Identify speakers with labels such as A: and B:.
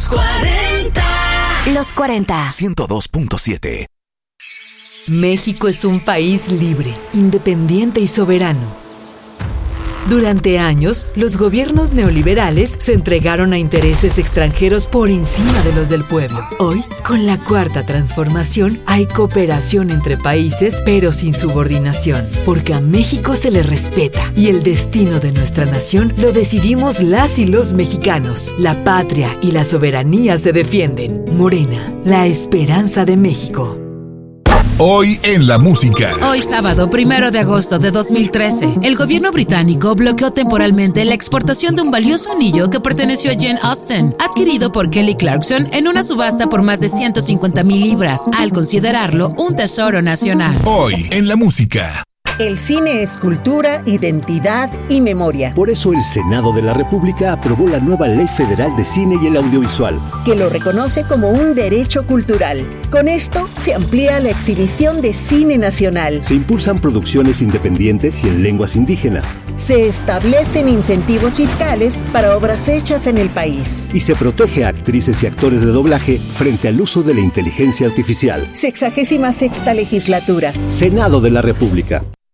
A: 40.
B: Los 40.
C: 102.7.
D: México es un país libre, independiente y soberano. Durante años, los gobiernos neoliberales se entregaron a intereses extranjeros por encima de los del pueblo. Hoy, con la Cuarta Transformación, hay cooperación entre países, pero sin subordinación, porque a México se le respeta y el destino de nuestra nación lo decidimos las y los mexicanos. La patria y la soberanía se defienden. Morena, la esperanza de México.
C: Hoy en la música.
E: Hoy sábado 1 de agosto de 2013, el gobierno británico bloqueó temporalmente la exportación de un valioso anillo que perteneció a Jane Austen, adquirido por Kelly Clarkson en una subasta por más de 150,000 libras, al considerarlo un tesoro nacional.
C: Hoy en la música.
F: El cine es cultura, identidad y memoria.
G: Por eso el Senado de la República aprobó la nueva Ley Federal de Cine y el Audiovisual,
F: que lo reconoce como un derecho cultural. Con esto se amplía la exhibición de cine nacional.
G: Se impulsan producciones independientes y en lenguas indígenas.
F: Se establecen incentivos fiscales para obras hechas en el país.
G: Y se protege a actrices y actores de doblaje frente al uso de la inteligencia artificial.
F: 66ª legislatura.
G: Senado de la República.